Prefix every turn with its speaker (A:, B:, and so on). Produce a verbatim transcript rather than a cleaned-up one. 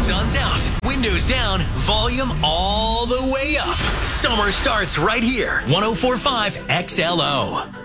A: Sun's out, windows down, volume all the way up. Summer starts right here. one oh four point five X L O.